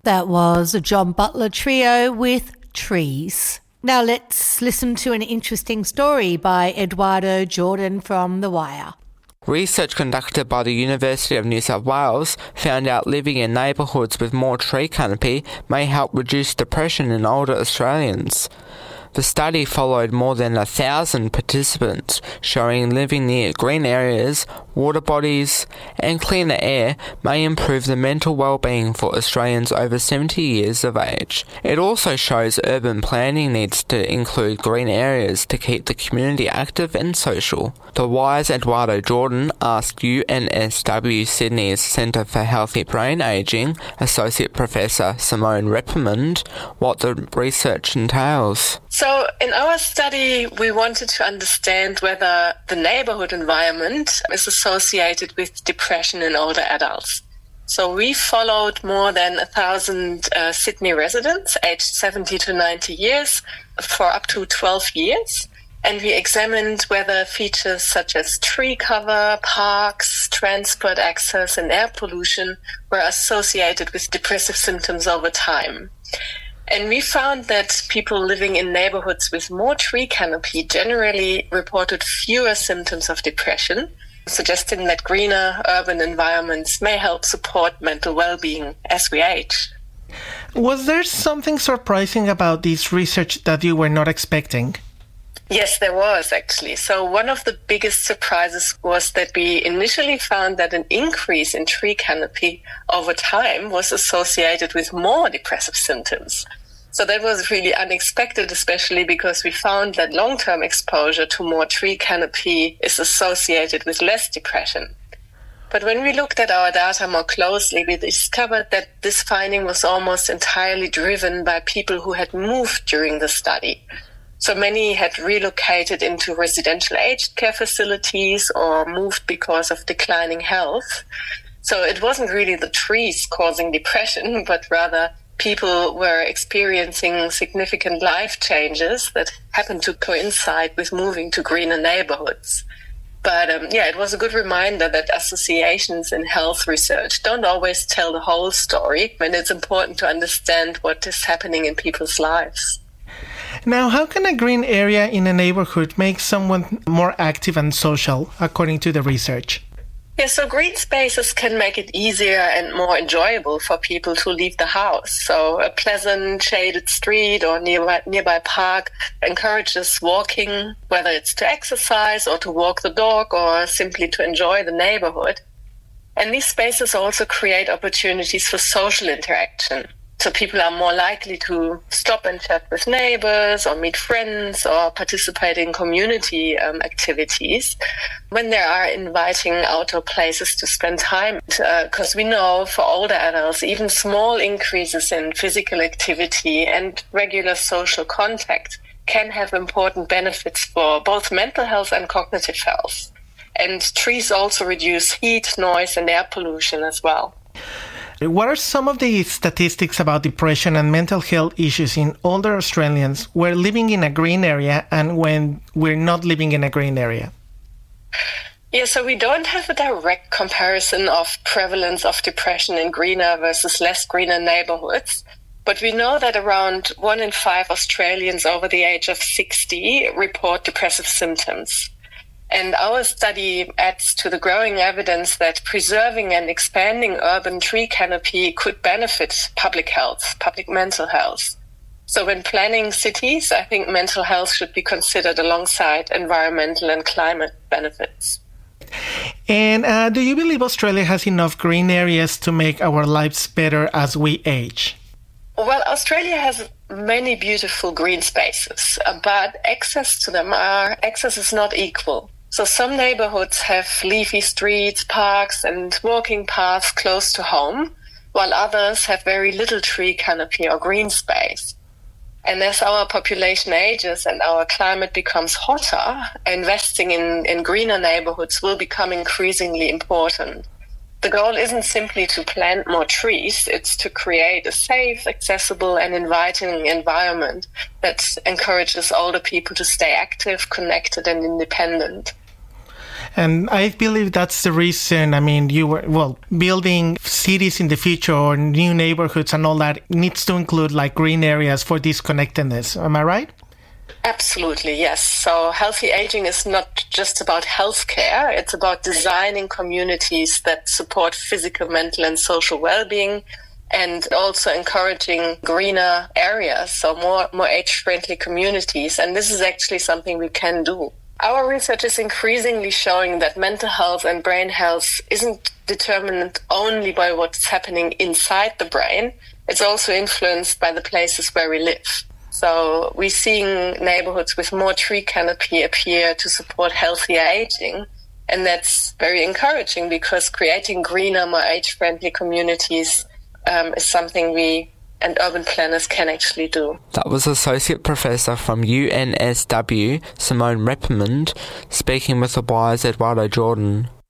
That was a John Butler Trio with Trees. Now let's listen to an interesting story by Eduardo Jordan from The Wire. Research conducted by the University of New South Wales found out living in neighbourhoods with more tree canopy may help reduce depression in older Australians. The study followed more than 1,000 participants, showing living near green areas, water bodies and cleaner air may improve the mental well-being for Australians over 70 years of age. It also shows urban planning needs to include green areas to keep the community active and social. The Wire's Eduardo Jordan asked UNSW Sydney's Centre for Healthy Brain Ageing Associate Professor Simone Reppermund what the research entails. So in our study, we wanted to understand whether the neighbourhood environment is associated with depression in older adults. So we followed more than 1,000 Sydney residents aged 70 to 90 years for up to 12 years. And we examined whether features such as tree cover, parks, transport access and air pollution were associated with depressive symptoms over time. And we found that people living in neighborhoods with more tree canopy generally reported fewer symptoms of depression, suggesting that greener urban environments may help support mental well-being as we age. Was there something surprising about this research that you were not expecting? Yes, there was actually. So one of the biggest surprises was that we initially found that an increase in tree canopy over time was associated with more depressive symptoms. So that was really unexpected, especially because we found that long-term exposure to more tree canopy is associated with less depression. But when we looked at our data more closely, we discovered that this finding was almost entirely driven by people who had moved during the study. So many had relocated into residential aged care facilities or moved because of declining health. So it wasn't really the trees causing depression, but rather people were experiencing significant life changes that happened to coincide with moving to greener neighborhoods. But it was a good reminder that associations in health research don't always tell the whole story, and it's important to understand what is happening in people's lives. Now, how can a green area in a neighborhood make someone more active and social, according to the research? Yeah, so green spaces can make it easier and more enjoyable for people to leave the house. So a pleasant shaded street or nearby park encourages walking, whether it's to exercise or to walk the dog or simply to enjoy the neighborhood. And these spaces also create opportunities for social interaction. So people are more likely to stop and chat with neighbors or meet friends or participate in community activities when there are inviting outdoor places to spend time. Because we know for older adults, even small increases in physical activity and regular social contact can have important benefits for both mental health and cognitive health. And trees also reduce heat, noise, and air pollution as well. What are some of the statistics about depression and mental health issues in older Australians who are living in a green area and when we're not living in a green area? Yeah, so we don't have a direct comparison of prevalence of depression in greener versus less greener neighborhoods, but we know that around 1 in 5 Australians over the age of 60 report depressive symptoms. And our study adds to the growing evidence that preserving and expanding urban tree canopy could benefit public health, public mental health. So when planning cities, I think mental health should be considered alongside environmental and climate benefits. And do you believe Australia has enough green areas to make our lives better as we age? Well, Australia has many beautiful green spaces, but access is not equal. So some neighborhoods have leafy streets, parks, and walking paths close to home, while others have very little tree canopy or green space. And as our population ages and our climate becomes hotter, investing in greener neighborhoods will become increasingly important. The goal isn't simply to plant more trees, it's to create a safe, accessible, and inviting environment that encourages older people to stay active, connected, and independent. And I believe that's the reason, building cities in the future or new neighborhoods and all that needs to include like green areas for disconnectedness. Am I right? Absolutely, yes. So healthy aging is not just about healthcare. It's about designing communities that support physical, mental, and social well-being, and also encouraging greener areas, so more age-friendly communities. And this is actually something we can do. Our research is increasingly showing that mental health and brain health isn't determined only by what's happening inside the brain. It's also influenced by the places where we live. So we're seeing neighborhoods with more tree canopy appear to support healthier aging. And that's very encouraging because creating greener, more age-friendly communities is something we and urban planners can actually do. That was Associate Professor from UNSW, Simone Repperman, speaking with The Wire's Eduardo Jordan.